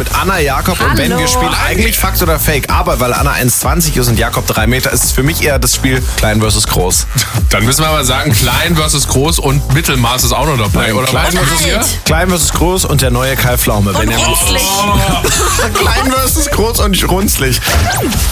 mit Anna, Jakob und Ben. Wir spielen eigentlich Fakt oder Fake, aber weil Anna 1,20 ist und Jakob 3 Meter, ist es für mich eher das Spiel Klein versus Groß. Dann müssen wir aber sagen, Klein versus Groß und Mittelmaß ist auch noch dabei, oder? Klein versus Groß und der neue Kai Pflaume. Und runzlig. Klein versus Groß und runzlig.